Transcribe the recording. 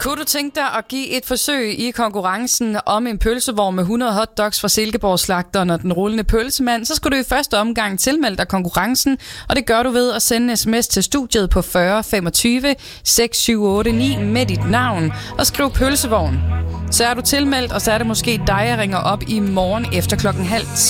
Kunne du tænke dig at give et forsøg i konkurrencen om en pølsevogn med 100 hotdogs fra Silkeborg-slagteren og den rullende pølsemand, så skal du i første omgang tilmelde dig konkurrencen, og det gør du ved at sende en sms til studiet på 40 25 6789 med dit navn og skriv pølsevogn. Så er du tilmeldt, og så er det måske dig, jeg ringer op i morgen efter 9:30.